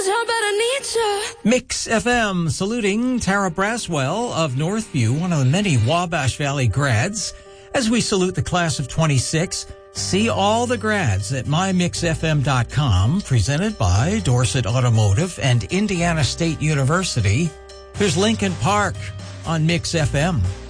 Mix FM saluting Tara Braswell of Northview, one of the many Wabash Valley grads. As we salute the class of 26, see all the grads at mymixfm.com, presented by Dorset Automotive and Indiana State University. Here's Lincoln Park on Mix FM.